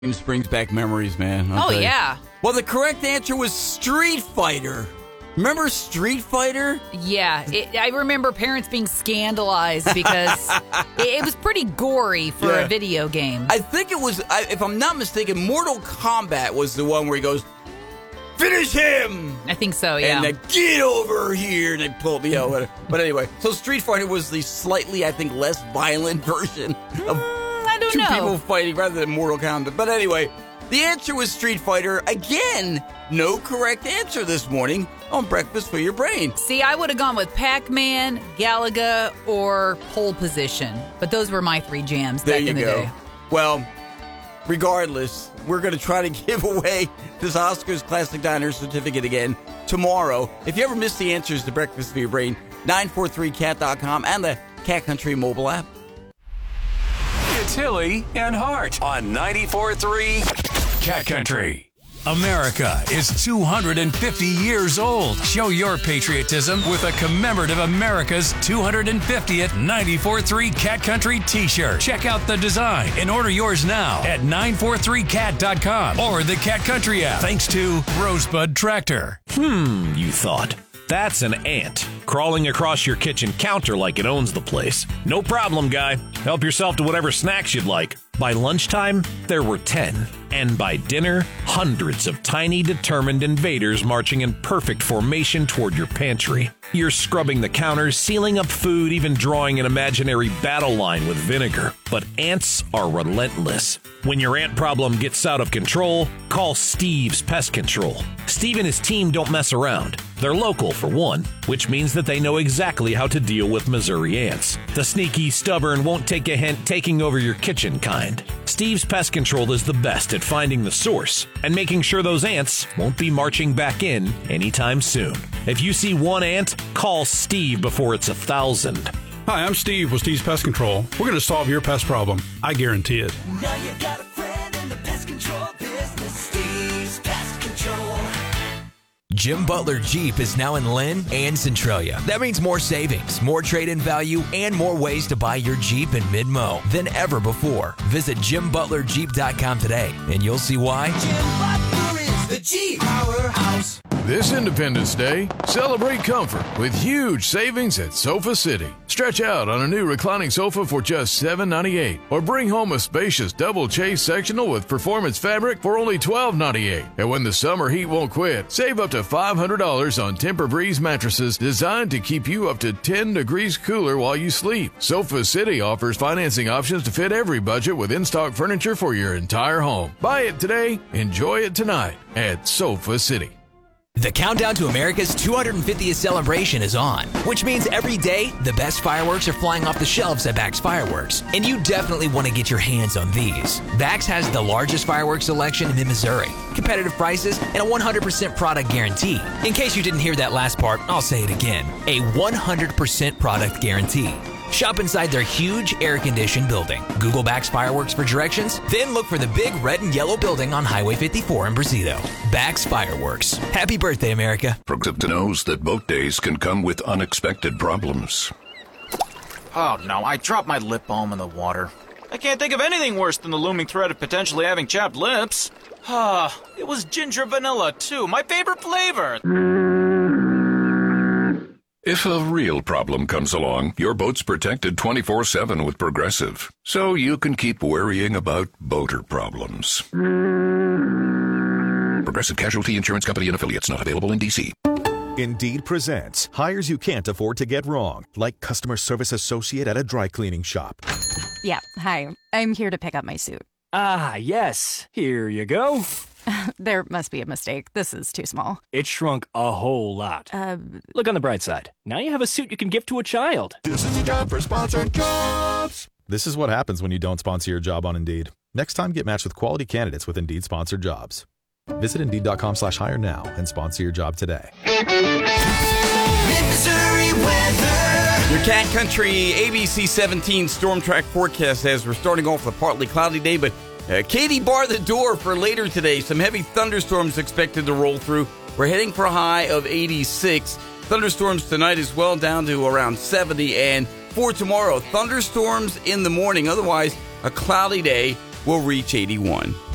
Brings back memories, man. Oh, yeah. Well, the correct answer was Street Fighter. Remember Street Fighter? Yeah. I remember parents being scandalized because it was pretty gory for a video game. I think it was, if I'm not mistaken, Mortal Kombat was the one where he goes, finish him! I think so, yeah. And they get over here, and they pull me out. Whatever. But anyway, so Street Fighter was the slightly, I think, less violent version of two people fighting rather than Mortal Kombat. But anyway, the answer was Street Fighter. Again, no correct answer this morning on Breakfast for Your Brain. See, I would have gone with Pac-Man, Galaga, or Pole Position. But those were my three jams back in the day. Well, regardless, we're going to try to give away this Oscars Classic Diner certificate again tomorrow. If you ever miss the answers to Breakfast for Your Brain, 943cat.com and the Cat Country mobile app. It's Hilly and Hart on 94.3 Cat Country. America is 250 years old. Show your patriotism with a commemorative America's 250th 94.3 Cat Country t-shirt. Check out the design and order yours now at 943cat.com or the Cat Country app. Thanks to Rosebud Tractor. You thought. That's an ant crawling across your kitchen counter like it owns the place. No problem, guy. Help yourself to whatever snacks you'd like. By lunchtime, there were 10. And by dinner, hundreds of tiny, determined invaders marching in perfect formation toward your pantry. You're scrubbing the counters, sealing up food, even drawing an imaginary battle line with vinegar. But ants are relentless. When your ant problem gets out of control, call Steve's Pest Control. Steve and his team don't mess around. They're local, for one, which means that they know exactly how to deal with Missouri ants. The sneaky, stubborn, won't take a hint, taking over your kitchen kind. Steve's Pest Control is the best at finding the source and making sure those ants won't be marching back in anytime soon. If you see one ant, call Steve before it's 1,000. Hi, I'm Steve with Steve's Pest Control. We're going to solve your pest problem. I guarantee it. Now you got a friend in the pest control business, Steve's Pest Control. Jim Butler Jeep is now in Lynn and Centralia. That means more savings, more trade-in value, and more ways to buy your Jeep in mid-mo than ever before. Visit JimButlerJeep.com today, and you'll see why. Jim Butler is the Jeep powerhouse. This Independence Day, celebrate comfort with huge savings at Sofa City. Stretch out on a new reclining sofa for just $7.98, or bring home a spacious double chase sectional with performance fabric for only $12.98. And when the summer heat won't quit, save up to $500 on Tempur-Breeze mattresses designed to keep you up to 10 degrees cooler while you sleep. Sofa City offers financing options to fit every budget with in-stock furniture for your entire home. Buy it today, enjoy it tonight at Sofa City. The countdown to America's 250th celebration is on, which means every day, the best fireworks are flying off the shelves at Bax Fireworks. And you definitely want to get your hands on these. Bax has the largest fireworks selection in Missouri, competitive prices, and a 100% product guarantee. In case you didn't hear that last part, I'll say it again. A 100% product guarantee. Shop inside their huge air-conditioned building. Google Bax Fireworks for directions, then look for the big red and yellow building on Highway 54 in Brazito. Bax Fireworks. Happy birthday, America. Brooks Upton knows that boat days can come with unexpected problems. Oh no, I dropped my lip balm in the water. I can't think of anything worse than the looming threat of potentially having chapped lips. It was ginger vanilla, too, my favorite flavor. If a real problem comes along, your boat's protected 24/7 with Progressive, so you can keep worrying about boater problems. Progressive Casualty Insurance Company and Affiliates, not available in D.C. Indeed presents hires you can't afford to get wrong, like customer service associate at a dry cleaning shop. Yeah, hi. I'm here to pick up my suit. Ah, yes. Here you go. There must be a mistake. This is too small. It shrunk a whole lot. Look on the bright side. Now you have a suit you can give to a child. This is a job for sponsored jobs. This is what happens when you don't sponsor your job on Indeed. Next time, get matched with quality candidates with Indeed sponsored jobs. Visit Indeed.com/hire now and sponsor your job today. Missouri weather. Your Cat Country ABC 17 Storm Track forecast says we're starting off with a partly cloudy day, but Katie bar the door for later today. Some heavy thunderstorms expected to roll through. We're heading for a high of 86. Thunderstorms tonight as well, down to around 70. And for tomorrow, thunderstorms in the morning. Otherwise, a cloudy day will reach 81.